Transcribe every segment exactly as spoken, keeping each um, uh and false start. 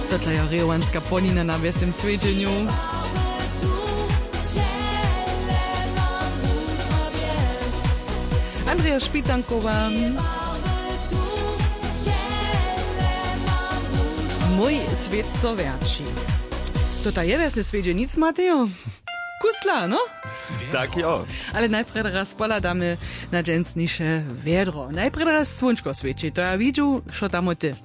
Tohle je Rejovanská ponina na Vestem svedeniu. Andrea Špitanková. Mój svet so verčí. Toto je vesne svedenic, Mateo? Kusla, no? Tak jo. Ale najprej raz poladamy na dżęsniejsze wiedro. Najprej raz słonczko świeci. To ja widzę, co tam ty.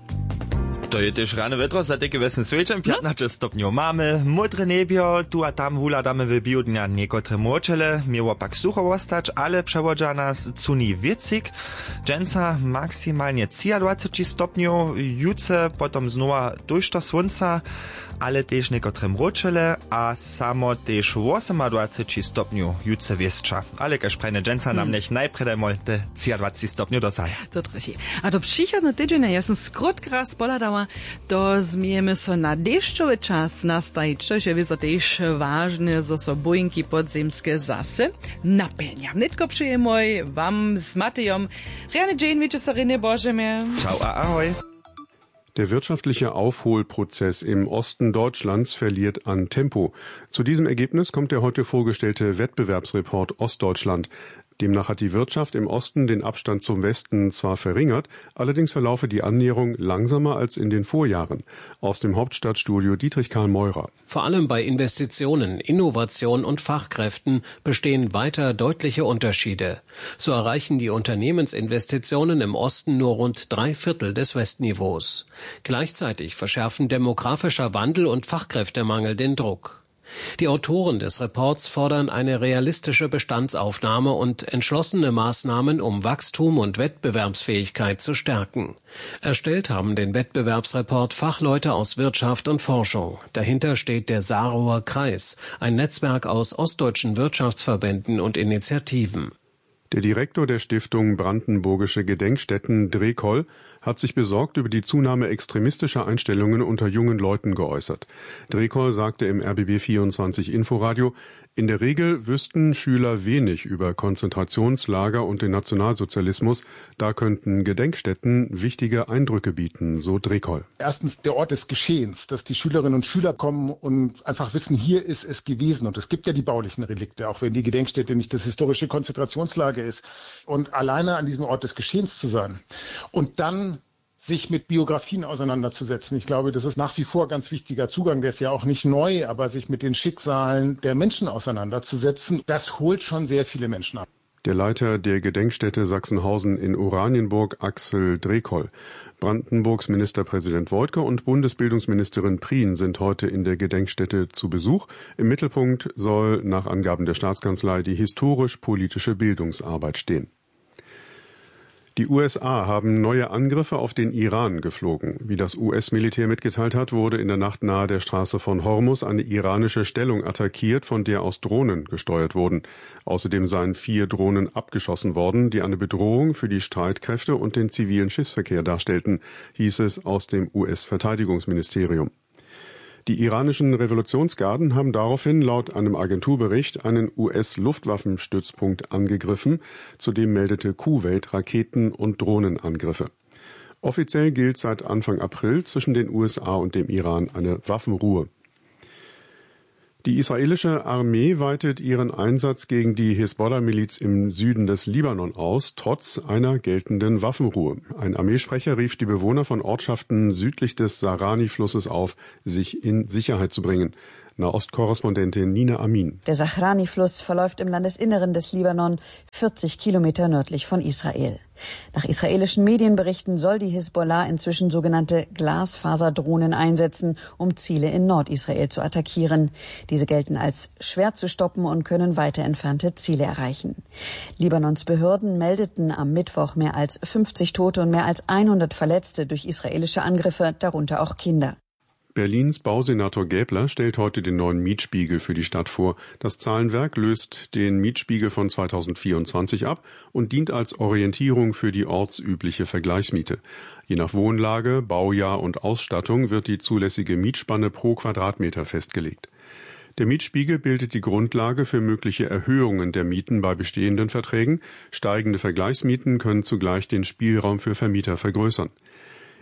To je też rane wietro, za takie wesne świeczem, piętnaście stopniów mamy, modre niebio, tu a tam huladamy w biodnia niekotre moczele, miało pak sucho ostać, ale przewodza nas cuni wiecik, dżęsa maksymalnie dwadzieścia stopniów, juce, potom znowa dojść słońca, ale też niekotre mroczele, a samo też osiemdziesiąt stopniów juce wieszcza. Ale każ prajne dżęsa nam niech najpredajmol te dwadzieścia stopniów dosaje. To trochę. A do przychodnego tydzienia ja sam skrótko raz poladała, to zmiemy so na deszczowy czas nastajić, čo je wizo też ważne, zo so bojinki podzemskie zase napełnia. Nitko przyjemoj wam z Matejom. Rejane dzień, wiecie so ryny Bożemie. Ciao, a ahoj. Der wirtschaftliche Aufholprozess im Osten Deutschlands verliert an Tempo. Zu diesem Ergebnis kommt der heute vorgestellte Wettbewerbsreport Ostdeutschland. Demnach hat die Wirtschaft im Osten den Abstand zum Westen zwar verringert, allerdings verlaufe die Annäherung langsamer als in den Vorjahren. Aus dem Hauptstadtstudio Dietrich Karl Meurer. Vor allem bei Investitionen, Innovation und Fachkräften bestehen weiter deutliche Unterschiede. So erreichen die Unternehmensinvestitionen im Osten nur rund drei Viertel des Westniveaus. Gleichzeitig verschärfen demografischer Wandel und Fachkräftemangel den Druck. Die Autoren des Reports fordern eine realistische Bestandsaufnahme und entschlossene Maßnahmen, um Wachstum und Wettbewerbsfähigkeit zu stärken. Erstellt haben den Wettbewerbsreport Fachleute aus Wirtschaft und Forschung. Dahinter steht der Saarauer Kreis, ein Netzwerk aus ostdeutschen Wirtschaftsverbänden und Initiativen. Der Direktor der Stiftung Brandenburgische Gedenkstätten, Drekoll, hat sich besorgt über die Zunahme extremistischer Einstellungen unter jungen Leuten geäußert. Drekoll sagte im R B B vierundzwanzig Inforadio, in der Regel wüssten Schüler wenig über Konzentrationslager und den Nationalsozialismus. Da könnten Gedenkstätten wichtige Eindrücke bieten, so Drekoll. Erstens der Ort des Geschehens, dass die Schülerinnen und Schüler kommen und einfach wissen, hier ist es gewesen. Und es gibt ja die baulichen Relikte, auch wenn die Gedenkstätte nicht das historische Konzentrationslager ist. Und alleine an diesem Ort des Geschehens zu sein und dann sich mit Biografien auseinanderzusetzen. Ich glaube, das ist nach wie vor ganz wichtiger Zugang. Der ist ja auch nicht neu, aber sich mit den Schicksalen der Menschen auseinanderzusetzen, das holt schon sehr viele Menschen ab. Der Leiter der Gedenkstätte Sachsenhausen in Oranienburg, Axel Drekoll. Brandenburgs Ministerpräsident Woidke und Bundesbildungsministerin Prien sind heute in der Gedenkstätte zu Besuch. Im Mittelpunkt soll nach Angaben der Staatskanzlei die historisch-politische Bildungsarbeit stehen. Die U S A haben neue Angriffe auf den Iran geflogen. Wie das U S-Militär mitgeteilt hat, wurde in der Nacht nahe der Straße von Hormuz eine iranische Stellung attackiert, von der aus Drohnen gesteuert wurden. Außerdem seien vier Drohnen abgeschossen worden, die eine Bedrohung für die Streitkräfte und den zivilen Schiffsverkehr darstellten, hieß es aus dem U S-Verteidigungsministerium. Die iranischen Revolutionsgarden haben daraufhin laut einem Agenturbericht einen U S-Luftwaffenstützpunkt angegriffen. Zudem meldete Kuwait Raketen- und Drohnenangriffe. Offiziell gilt seit Anfang April zwischen den U S A und dem Iran eine Waffenruhe. Die israelische Armee weitet ihren Einsatz gegen die Hisbollah-Miliz im Süden des Libanon aus, trotz einer geltenden Waffenruhe. Ein Armeesprecher rief die Bewohner von Ortschaften südlich des Sahrani-Flusses auf, sich in Sicherheit zu bringen. Nahostkorrespondentin Nina Amin. Der Sahrani-Fluss verläuft im Landesinneren des Libanon, vierzig Kilometer nördlich von Israel. Nach israelischen Medienberichten soll die Hisbollah inzwischen sogenannte Glasfaserdrohnen einsetzen, um Ziele in Nordisrael zu attackieren. Diese gelten als schwer zu stoppen und können weiter entfernte Ziele erreichen. Libanons Behörden meldeten am Mittwoch mehr als fünfzig Tote und mehr als hundert Verletzte durch israelische Angriffe, darunter auch Kinder. Berlins Bausenator Gäbler stellt heute den neuen Mietspiegel für die Stadt vor. Das Zahlenwerk löst den Mietspiegel von zweitausendvierundzwanzig ab und dient als Orientierung für die ortsübliche Vergleichsmiete. Je nach Wohnlage, Baujahr und Ausstattung wird die zulässige Mietspanne pro Quadratmeter festgelegt. Der Mietspiegel bildet die Grundlage für mögliche Erhöhungen der Mieten bei bestehenden Verträgen. Steigende Vergleichsmieten können zugleich den Spielraum für Vermieter vergrößern.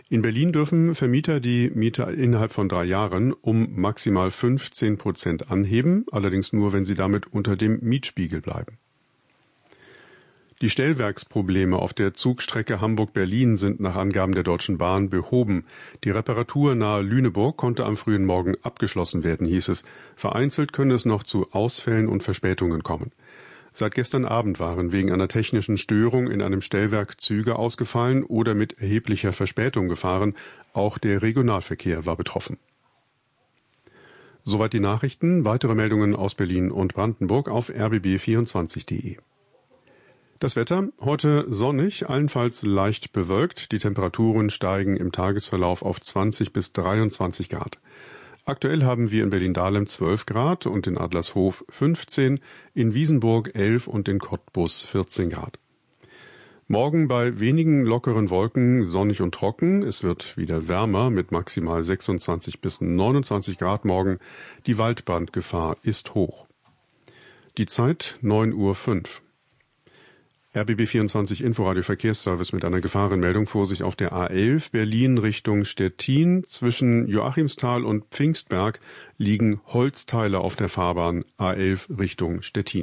In Berlin dürfen Vermieter die Miete innerhalb von drei Jahren um maximal fünfzehn Prozent anheben, allerdings nur, wenn sie damit unter dem Mietspiegel bleiben. Die Stellwerksprobleme auf der Zugstrecke Hamburg-Berlin sind nach Angaben der Deutschen Bahn behoben. Die Reparatur nahe Lüneburg konnte am frühen Morgen abgeschlossen werden, hieß es. Vereinzelt könne es noch zu Ausfällen und Verspätungen kommen. Seit gestern Abend waren wegen einer technischen Störung in einem Stellwerk Züge ausgefallen oder mit erheblicher Verspätung gefahren. Auch der Regionalverkehr war betroffen. Soweit die Nachrichten. Weitere Meldungen aus Berlin und Brandenburg auf r b b vierundzwanzig punkt de. Das Wetter heute sonnig, allenfalls leicht bewölkt. Die Temperaturen steigen im Tagesverlauf auf zwanzig bis dreiundzwanzig Grad. Aktuell haben wir in Berlin-Dahlem zwölf Grad und in Adlershof fünfzehn, in Wiesenburg elf und in Cottbus vierzehn Grad. Morgen bei wenigen lockeren Wolken sonnig und trocken. Es wird wieder wärmer mit maximal sechsundzwanzig bis neunundzwanzig Grad morgen. Die Waldbrandgefahr ist hoch. Die Zeit neun Uhr fünf. R B B vierundzwanzig Inforadio Verkehrsservice mit einer Gefahrenmeldung. Vorsicht auf der A elf Berlin Richtung Stettin. Zwischen Joachimsthal und Pfingstberg liegen Holzteile auf der Fahrbahn A elf Richtung Stettin.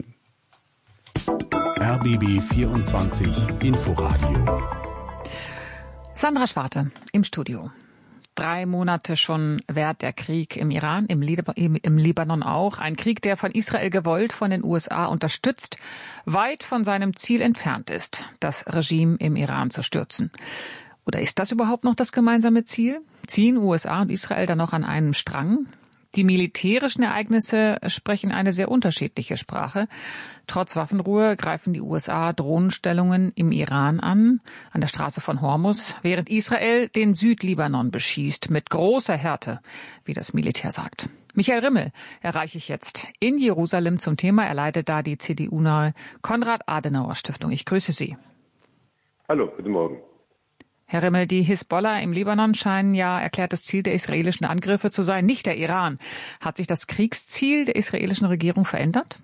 R B B vierundzwanzig Inforadio. Sandra Schwarte im Studio. Drei Monate schon währt der Krieg im Iran, im, Lib- im Libanon auch. Ein Krieg, der von Israel gewollt, von den U S A unterstützt, weit von seinem Ziel entfernt ist, das Regime im Iran zu stürzen. Oder ist das überhaupt noch das gemeinsame Ziel? Ziehen U S A und Israel dann noch an einem Strang? Die militärischen Ereignisse sprechen eine sehr unterschiedliche Sprache. Trotz Waffenruhe greifen die U S A Drohnenstellungen im Iran an, an der Straße von Hormuz, während Israel den Südlibanon beschießt, mit großer Härte, wie das Militär sagt. Michael Rimmel erreiche ich jetzt in Jerusalem zum Thema. Er leitet da die C D U-nahe Konrad-Adenauer-Stiftung. Ich grüße Sie. Hallo, guten Morgen. Herr Rimmel, die Hisbollah im Libanon scheinen ja erklärtes Ziel der israelischen Angriffe zu sein, nicht der Iran. Hat sich das Kriegsziel der israelischen Regierung verändert?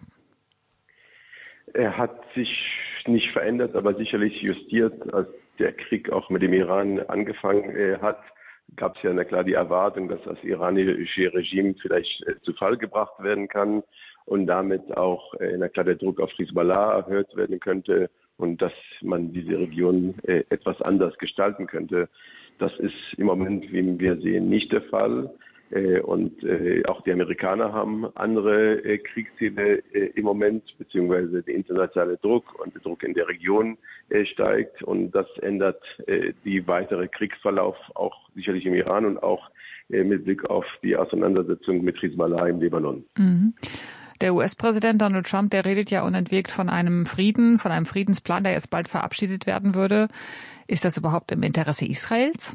Er hat sich nicht verändert, aber sicherlich justiert. Als der Krieg auch mit dem Iran angefangen hat, gab es ja na klar die Erwartung, dass das iranische Regime vielleicht zu Fall gebracht werden kann und damit auch na klar der Druck auf Hisbollah erhöht werden könnte. Und dass man diese Region äh, etwas anders gestalten könnte. Das ist im Moment, wie wir sehen, nicht der Fall. Äh, und äh, auch die Amerikaner haben andere äh, Kriegsziele äh, im Moment, beziehungsweise der internationale Druck und der Druck in der Region äh, steigt. Und das ändert äh, die weitere Kriegsverlauf auch sicherlich im Iran und auch äh, mit Blick auf die Auseinandersetzung mit Hisbollah im Libanon. Mhm. Der U S-Präsident Donald Trump, der redet ja unentwegt von einem Frieden, von einem Friedensplan, der jetzt bald verabschiedet werden würde. Ist das überhaupt im Interesse Israels?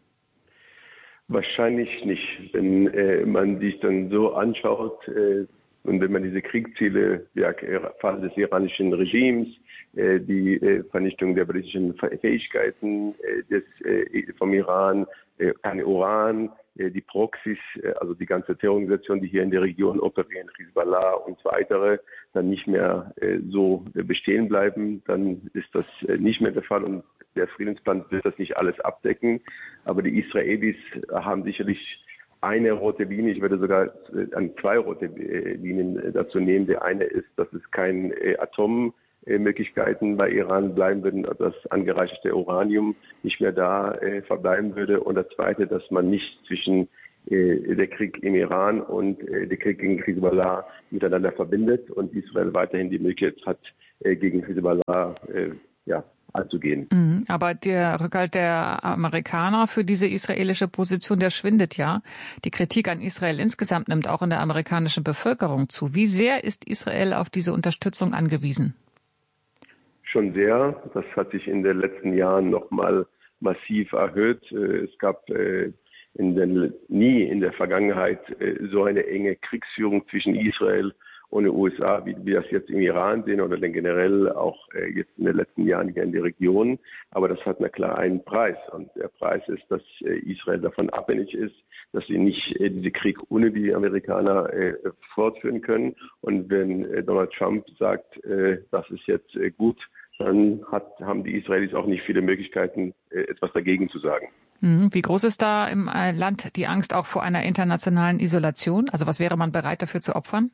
Wahrscheinlich nicht. Wenn äh, man sich dann so anschaut äh, und wenn man diese Kriegsziele, der Fall des iranischen Regimes, äh, die äh, Vernichtung der britischen Fähigkeiten äh, des, äh, vom Iran, äh, kein Uran, die Proxys, also die ganze Terrororganisation, die hier in der Region operieren, Hisbollah und weitere, dann nicht mehr äh, so bestehen bleiben, dann ist das äh, nicht mehr der Fall und der Friedensplan wird das nicht alles abdecken. Aber die Israelis haben sicherlich eine rote Linie, ich würde sogar äh, an zwei rote äh, Linien äh, dazu nehmen. Der eine ist, dass es kein äh, Atom Möglichkeiten bei Iran bleiben würden, das angereicherte Uranium nicht mehr da äh, verbleiben würde. Und das Zweite, dass man nicht zwischen äh, der Krieg im Iran und äh, der Krieg gegen Hisbollah miteinander verbindet und Israel weiterhin die Möglichkeit hat, äh, gegen Hisbollah äh, ja, anzugehen. Mhm, aber der Rückhalt der Amerikaner für diese israelische Position, der schwindet ja. Die Kritik an Israel insgesamt nimmt auch in der amerikanischen Bevölkerung zu. Wie sehr ist Israel auf diese Unterstützung angewiesen? Schon sehr. Das hat sich in den letzten Jahren nochmal massiv erhöht. Es gab in den, nie in der Vergangenheit so eine enge Kriegsführung zwischen Israel und den U S A, wie wir das jetzt im Iran sehen oder dann generell auch jetzt in den letzten Jahren hier in der Region. Aber das hat na klar einen Preis. Und der Preis ist, dass Israel davon abhängig ist, dass sie nicht äh, diesen Krieg ohne die Amerikaner äh, fortführen können. Und wenn äh, Donald Trump sagt, äh, das ist jetzt äh, gut, dann hat, haben die Israelis auch nicht viele Möglichkeiten, äh, etwas dagegen zu sagen. Wie groß ist da im Land die Angst auch vor einer internationalen Isolation? Also was wäre man bereit dafür zu opfern?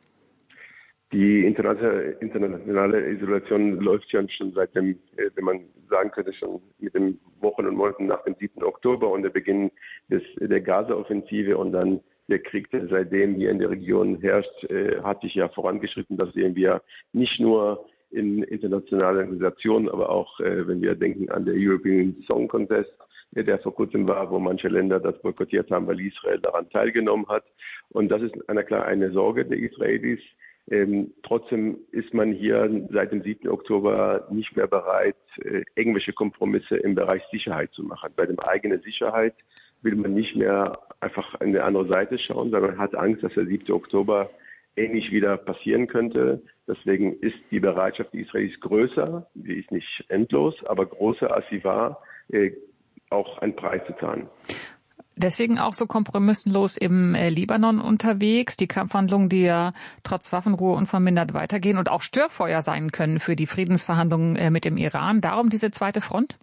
Die internationale Isolation läuft ja schon seit dem, wenn man sagen könnte, schon mit den Wochen und Monaten nach dem siebten Oktober und der Beginn des, der Gaza-Offensive und dann der Krieg, der seitdem hier in der Region herrscht, äh, hat sich ja vorangeschritten. Das sehen wir nicht nur in internationalen Organisationen, aber auch, äh, wenn wir denken an den European Song Contest, äh, der vor kurzem war, wo manche Länder das boykottiert haben, weil Israel daran teilgenommen hat. Und das ist eine, klar eine Sorge der Israelis. Ähm, trotzdem ist man hier seit dem siebten Oktober nicht mehr bereit, äh, irgendwelche Kompromisse im Bereich Sicherheit zu machen. Bei der eigenen Sicherheit will man nicht mehr einfach an die andere Seite schauen, sondern man hat Angst, dass der siebte Oktober ähnlich wieder passieren könnte. Deswegen ist die Bereitschaft der Israelis größer, die ist nicht endlos, aber größer als sie war, äh, auch einen Preis zu zahlen. Deswegen auch so kompromisslos im äh, Libanon unterwegs. Die Kampfhandlungen, die ja trotz Waffenruhe unvermindert weitergehen und auch Störfeuer sein können für die Friedensverhandlungen äh, mit dem Iran. Darum diese zweite Front?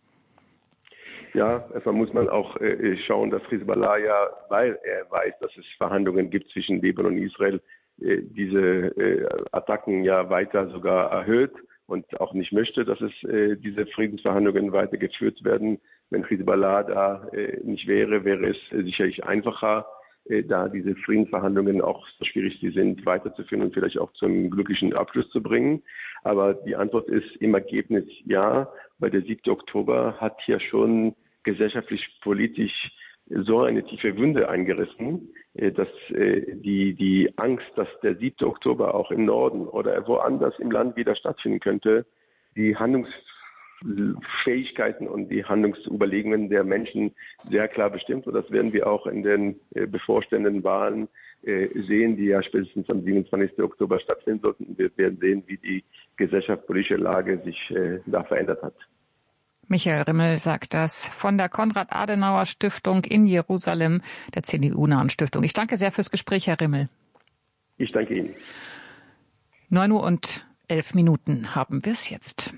Ja, erstmal muss man auch äh, schauen, dass Hisbollah ja, weil er weiß, dass es Verhandlungen gibt zwischen Libanon und Israel, äh, diese äh, Attacken ja weiter sogar erhöht und auch nicht möchte, dass es äh, diese Friedensverhandlungen weitergeführt werden. Wenn Hisbollah da äh, nicht wäre, wäre es äh, sicherlich einfacher, äh, da diese Friedensverhandlungen, auch so schwierig sie sind, weiterzuführen und vielleicht auch zum glücklichen Abschluss zu bringen. Aber die Antwort ist im Ergebnis ja, weil der siebte Oktober hat hier schon gesellschaftlich, politisch so eine tiefe Wunde eingerissen, äh, dass äh, die, die Angst, dass der siebte Oktober auch im Norden oder woanders im Land wieder stattfinden könnte, die Handlungsfähigkeiten und die Handlungsüberlegungen der Menschen sehr klar bestimmt. Und das werden wir auch in den äh, bevorstehenden Wahlen äh, sehen, die ja spätestens am siebenundzwanzigsten Oktober stattfinden sollten. Wir werden sehen, wie die gesellschaftspolitische Lage sich äh, da verändert hat. Michael Rimmel sagt das von der Konrad-Adenauer-Stiftung in Jerusalem, der C D U-nahen Stiftung. Ich danke sehr fürs Gespräch, Herr Rimmel. Ich danke Ihnen. Neun Uhr und elf Minuten haben wir es jetzt.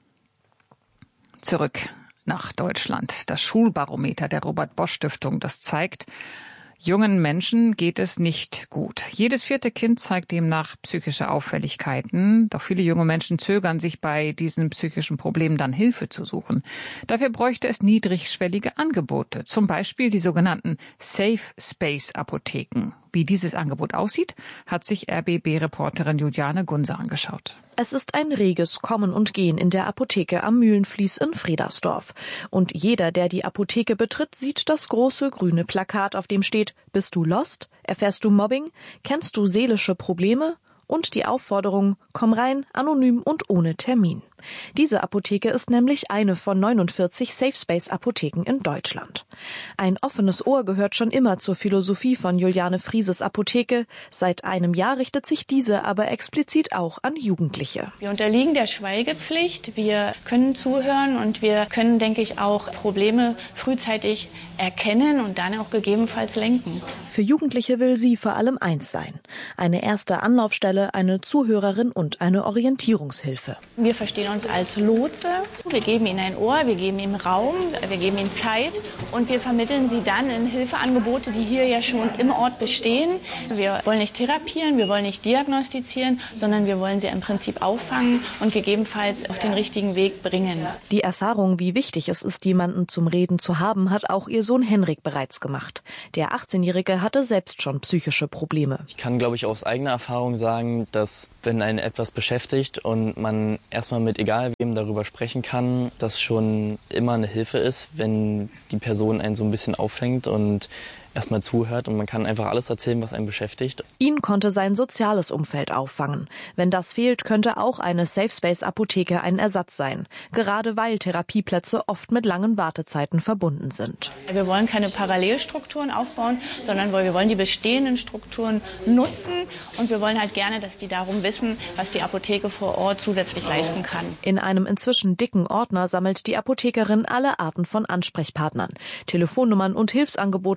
Zurück nach Deutschland. Das Schulbarometer der Robert-Bosch-Stiftung, das zeigt, jungen Menschen geht es nicht gut. Jedes vierte Kind zeigt demnach psychische Auffälligkeiten. Doch viele junge Menschen zögern, sich bei diesen psychischen Problemen dann Hilfe zu suchen. Dafür bräuchte es niedrigschwellige Angebote. Zum Beispiel die sogenannten Safe Space Apotheken. Wie dieses Angebot aussieht, hat sich R B B-Reporterin Juliane Gunse angeschaut. Es ist ein reges Kommen und Gehen in der Apotheke am Mühlenfließ in Fredersdorf. Und jeder, der die Apotheke betritt, sieht das große grüne Plakat, auf dem steht: Bist du lost? Erfährst du Mobbing? Kennst du seelische Probleme? Und die Aufforderung: Komm rein, anonym und ohne Termin. Diese Apotheke ist nämlich eine von neunundvierzig Safe-Space-Apotheken in Deutschland. Ein offenes Ohr gehört schon immer zur Philosophie von Juliane Frieses Apotheke. Seit einem Jahr richtet sich diese aber explizit auch an Jugendliche. Wir unterliegen der Schweigepflicht, wir können zuhören und wir können, denke ich, auch Probleme frühzeitig erkennen und dann auch gegebenenfalls lenken. Für Jugendliche will sie vor allem eins sein: eine erste Anlaufstelle, eine Zuhörerin und eine Orientierungshilfe. Wir verstehen uns als Lotse. Wir geben ihnen ein Ohr, wir geben ihnen Raum, wir geben ihnen Zeit und wir vermitteln sie dann in Hilfeangebote, die hier ja schon im Ort bestehen. Wir wollen nicht therapieren, wir wollen nicht diagnostizieren, sondern wir wollen sie im Prinzip auffangen und gegebenenfalls auf den richtigen Weg bringen. Die Erfahrung, wie wichtig es ist, jemanden zum Reden zu haben, hat auch ihr Sohn Henrik bereits gemacht. Der achtzehnjährige hatte selbst schon psychische Probleme. Ich kann, glaube ich, aus eigener Erfahrung sagen, dass wenn einen etwas beschäftigt und man erstmal mit egal wem darüber sprechen kann, das schon immer eine Hilfe ist, wenn die Person einen so ein bisschen auffängt und erstmal zuhört und man kann einfach alles erzählen, was einen beschäftigt. Ihn konnte sein soziales Umfeld auffangen. Wenn das fehlt, könnte auch eine Safe-Space-Apotheke ein Ersatz sein. Gerade weil Therapieplätze oft mit langen Wartezeiten verbunden sind. Wir wollen keine Parallelstrukturen aufbauen, sondern wir wollen die bestehenden Strukturen nutzen und wir wollen halt gerne, dass die darum wissen, was die Apotheke vor Ort zusätzlich leisten kann. In einem inzwischen dicken Ordner sammelt die Apothekerin alle Arten von Ansprechpartnern, Telefonnummern und Hilfsangeboten aus dem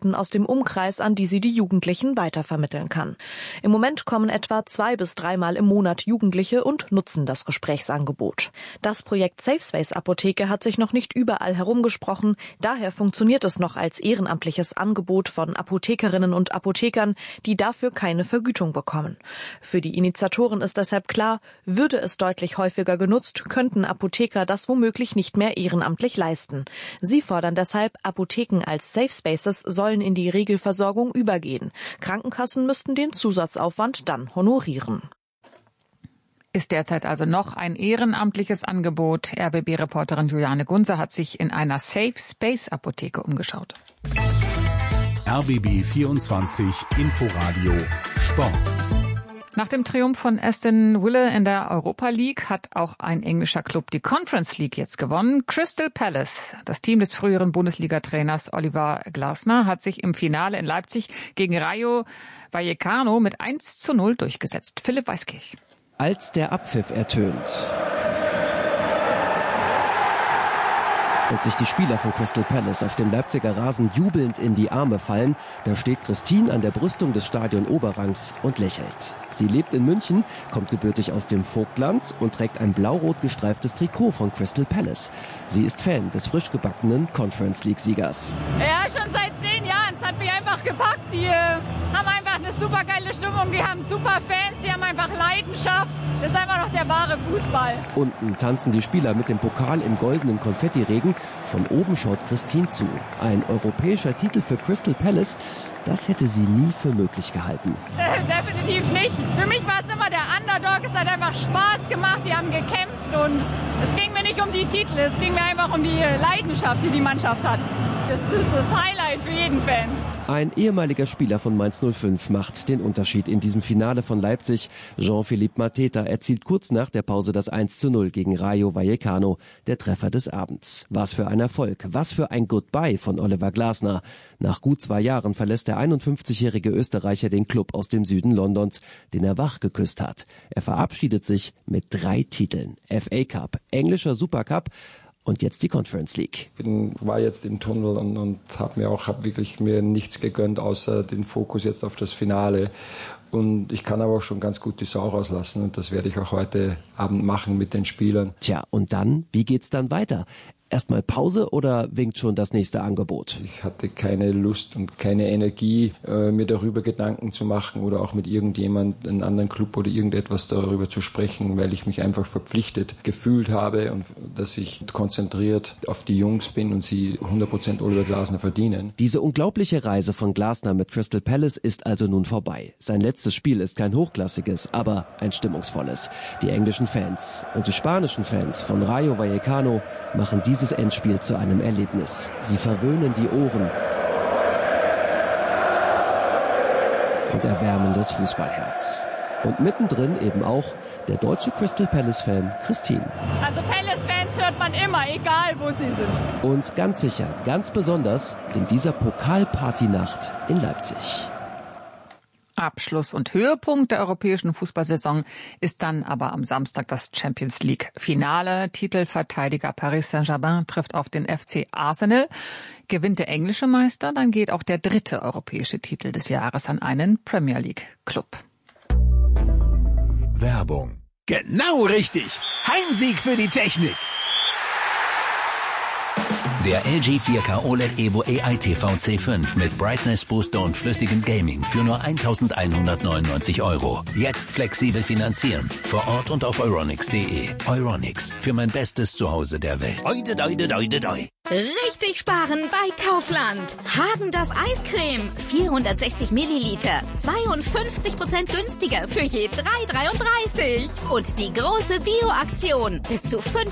Umkreis, an die sie die Jugendlichen weitervermitteln kann. Im Moment kommen etwa zwei bis dreimal im Monat Jugendliche und nutzen das Gesprächsangebot. Das Projekt Safe Space Apotheke hat sich noch nicht überall herumgesprochen. Daher funktioniert es noch als ehrenamtliches Angebot von Apothekerinnen und Apothekern, die dafür keine Vergütung bekommen. Für die Initiatoren ist deshalb klar, würde es deutlich häufiger genutzt, könnten Apotheker das womöglich nicht mehr ehrenamtlich leisten. Sie fordern deshalb, Apotheken als Safe Spaces sollen in die Regelversorgung übergehen. Krankenkassen müssten den Zusatzaufwand dann honorieren. Ist derzeit also noch ein ehrenamtliches Angebot. R B B-Reporterin Juliane Gunzer hat sich in einer Safe Space Apotheke umgeschaut. R B B vierundzwanzig Inforadio Sport. Nach dem Triumph von Aston Villa in der Europa League hat auch ein englischer Club die Conference League jetzt gewonnen. Crystal Palace, das Team des früheren Bundesliga-Trainers Oliver Glasner, hat sich im Finale in Leipzig gegen Rayo Vallecano mit eins zu null durchgesetzt. Philipp Weiskirch. Als der Abpfiff ertönt und sich die Spieler von Crystal Palace auf dem Leipziger Rasen jubelnd in die Arme fallen, da steht Christine an der Brüstung des Stadion Oberrangs und lächelt. Sie lebt in München, kommt gebürtig aus dem Vogtland und trägt ein blau-rot gestreiftes Trikot von Crystal Palace. Sie ist Fan des frisch gebackenen Conference League-Siegers. Ja, schon seit zehn Jahren. Es hat mich einfach gepackt. Die äh, haben einfach eine super geile Stimmung, die haben super Fans, die haben einfach Leidenschaft. Das ist einfach noch der wahre Fußball. Unten tanzen die Spieler mit dem Pokal im goldenen Konfettiregen. Von oben schaut Christine zu. Ein europäischer Titel für Crystal Palace, das hätte sie nie für möglich gehalten. Äh, definitiv nicht. Für mich war es immer der Underdog. Es hat einfach Spaß gemacht. Die haben gekämpft und es ging mir nicht um die Titel. Es ging mir einfach um die Leidenschaft, die die Mannschaft hat. Das ist das Highlight für jeden Fan. Ein ehemaliger Spieler von Mainz null fünf macht den Unterschied in diesem Finale von Leipzig. Jean-Philippe Mateta erzielt kurz nach der Pause das eins zu null gegen Rayo Vallecano, der Treffer des Abends. Was für ein Erfolg, was für ein Goodbye von Oliver Glasner. Nach gut zwei Jahren verlässt der einundfünfzigjährige Österreicher den Club aus dem Süden Londons, den er wach geküsst hat. Er verabschiedet sich mit drei Titeln. F A Cup, englischer Supercup und jetzt die Conference League. Ich bin, war jetzt im Tunnel und, und habe mir auch hab wirklich mir nichts gegönnt, außer den Fokus jetzt auf das Finale. Und ich kann aber auch schon ganz gut die Sau rauslassen und das werde ich auch heute Abend machen mit den Spielern. Tja, und dann, wie geht's dann weiter? Erstmal Pause oder winkt schon das nächste Angebot? Ich hatte keine Lust und keine Energie, äh, mir darüber Gedanken zu machen oder auch mit irgendjemand, einem anderen Club oder irgendetwas darüber zu sprechen, weil ich mich einfach verpflichtet gefühlt habe und dass ich konzentriert auf die Jungs bin und sie hundert Prozent Oliver Glasner verdienen. Diese unglaubliche Reise von Glasner mit Crystal Palace ist also nun vorbei. Sein letztes Spiel ist kein hochklassiges, aber ein stimmungsvolles. Die englischen Fans und die spanischen Fans von Rayo Vallecano machen diese dieses Endspiel zu einem Erlebnis. Sie verwöhnen die Ohren und erwärmen das Fußballherz. Und mittendrin eben auch der deutsche Crystal Palace-Fan Christine. Also Palace-Fans hört man immer, egal wo sie sind. Und ganz sicher, ganz besonders in dieser Pokalparty-Nacht in Leipzig. Abschluss und Höhepunkt der europäischen Fußballsaison ist dann aber am Samstag das Champions League Finale. Titelverteidiger Paris Saint-Germain trifft auf den F C Arsenal. Gewinnt der englische Meister, dann geht auch der dritte europäische Titel des Jahres an einen Premier League Club. Werbung. Genau richtig. Heimsieg für die Technik. Der L G vier K O L E D Evo A I T V C fünf mit Brightness Booster und flüssigem Gaming für nur eintausendeinhundertneunundneunzig Euro. Jetzt flexibel finanzieren. Vor Ort und auf euronics punkt de. Euronics. Für mein bestes Zuhause der Welt. Oide, oide, oide, oide. Richtig sparen bei Kaufland. Häagen-Dazs Eiscreme. vierhundertsechzig Milliliter. zweiundfünfzig Prozent günstiger für je drei Euro dreiunddreißig. Und die große Bio-Aktion. Bis zu fünf